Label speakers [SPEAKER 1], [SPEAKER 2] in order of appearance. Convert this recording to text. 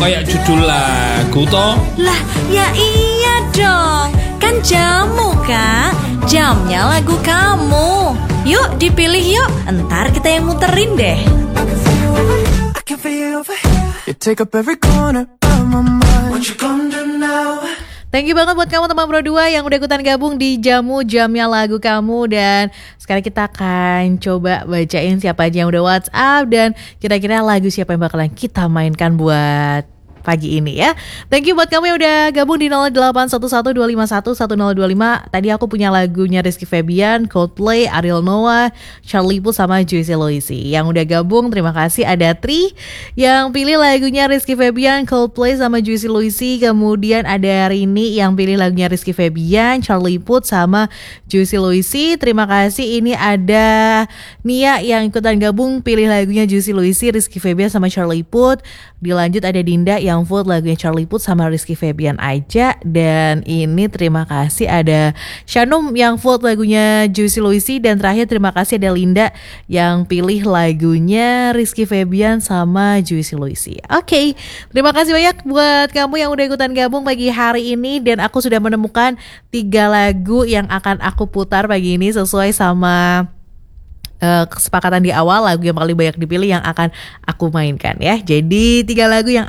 [SPEAKER 1] Kayak judul lagu toh.
[SPEAKER 2] Lah, ya iya dong. Kan jamu, Kak. Jamnya lagu kamu. Yuk dipilih yuk. Entar kita yang muterin deh. Thank you banget buat kamu teman Pro 2 yang udah ikutan gabung di Jamu Jamnya Lagu Kamu. Dan sekarang kita akan coba bacain siapa aja yang udah WhatsApp dan kira-kira lagu siapa yang bakalan kita mainkan buat pagi ini ya. Thank you buat kamu yang udah gabung di 081125111025. Tadi aku punya lagunya Rizky Febian, Coldplay, Ariel Noah, Charlie Puth sama Juicy Luicy. Yang udah gabung terima kasih. Ada Tri yang pilih lagunya Rizky Febian, Coldplay sama Juicy Luicy. Kemudian ada Rini yang pilih lagunya Rizky Febian, Charlie Puth sama Juicy Luicy. Terima kasih. Ini ada Nia yang ikutan gabung pilih lagunya Juicy Luicy, Rizky Febian sama Charlie Puth. Dilanjut ada Dinda yang vote lagunya Charlie Puth sama Rizky Febian aja. Dan ini terima kasih ada Shanum yang vote lagunya Juicy Luicy. Dan terakhir terima kasih ada Linda yang pilih lagunya Rizky Febian sama Juicy Luicy. Oke, terima kasih banyak buat kamu yang udah ikutan gabung pagi hari ini. Dan aku sudah menemukan 3 lagu yang akan aku putar pagi ini sesuai sama kesepakatan di awal, lagu yang paling banyak dipilih yang akan aku mainkan ya. Jadi 3 lagu yang